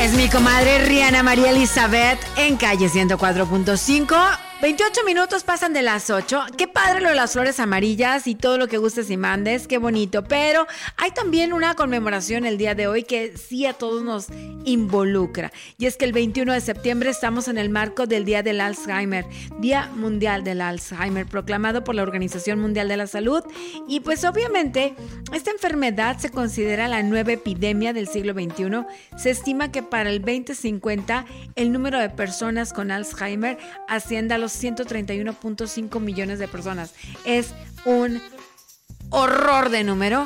Es mi comadre Rihanna María Elizabeth en calle 104.5. 28 minutos pasan de las 8. Qué padre lo de las flores amarillas y todo lo que gustes y mandes, qué bonito. Pero hay también una conmemoración el día de hoy que sí a todos nos involucra. Y es que el 21 de septiembre estamos en el marco del Día del Alzheimer, Día Mundial del Alzheimer, proclamado por la Organización Mundial de la Salud. Y pues obviamente esta enfermedad se considera la nueva epidemia del siglo XXI. Se estima que para el 2050 el número de personas con Alzheimer ascienda a los 131.5 millones de personas. Es un horror de número.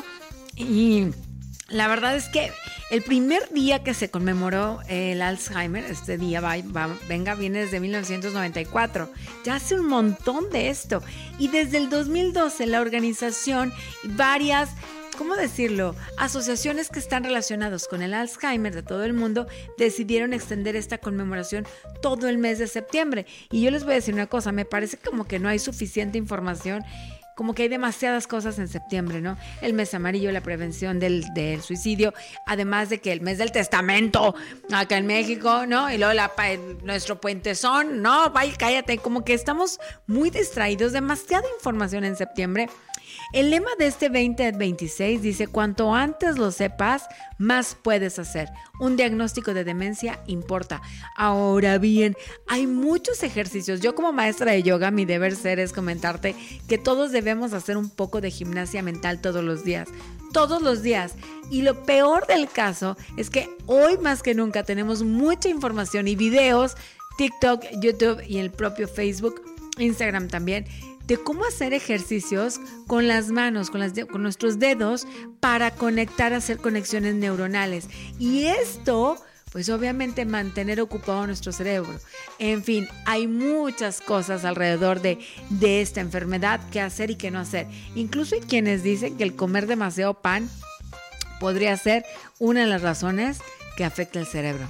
Y la verdad es que el primer día que se conmemoró el Alzheimer, este día viene desde 1994. Ya hace un montón de esto. Y desde el 2012 la organización y varias, ¿cómo decirlo?, asociaciones que están relacionadas con el Alzheimer de todo el mundo decidieron extender esta conmemoración todo el mes de septiembre. Y yo les voy a decir una cosa, me parece como que no hay suficiente información, como que hay demasiadas cosas en septiembre, ¿no? El mes amarillo, la prevención del suicidio, además de que el mes del testamento acá en México, ¿no? Y luego nuestro puentezón, no, vaya, cállate, como que estamos muy distraídos, demasiada información en septiembre. El lema de este 2026 dice: cuanto antes lo sepas, más puedes hacer. Un diagnóstico de demencia importa. Ahora bien, hay muchos ejercicios. Yo como maestra de yoga, mi deber ser es comentarte que todos debemos hacer un poco de gimnasia mental todos los días. Todos los días. Y lo peor del caso es que hoy más que nunca tenemos mucha información y videos, TikTok, YouTube y el propio Facebook, Instagram también, de cómo hacer ejercicios con las manos, con nuestros dedos para hacer conexiones neuronales. Y esto, pues obviamente mantener ocupado nuestro cerebro. En fin, hay muchas cosas alrededor de esta enfermedad que hacer y que no hacer. Incluso hay quienes dicen que el comer demasiado pan podría ser una de las razones que afecta el cerebro.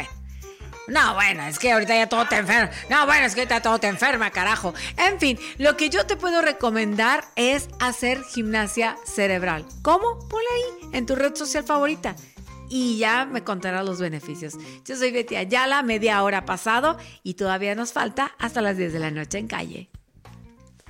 No, bueno, es que ahorita ya todo te enferma. No, bueno, es que ahorita todo te enferma, carajo. En fin, lo que yo te puedo recomendar es hacer gimnasia cerebral. ¿Cómo? Ponla ahí, en tu red social favorita. Y ya me contarás los beneficios. Yo soy Betty Ayala, media hora pasado y todavía nos falta hasta las 10 de la noche en calle.